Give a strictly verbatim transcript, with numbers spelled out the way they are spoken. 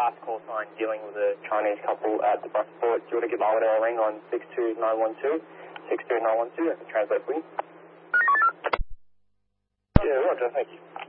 fast call sign dealing with a Chinese couple at the bus port. Do you want to give Armadale a ring on six two nine one two? six two nine one two, I can translate for you. Yeah, roger, thank you.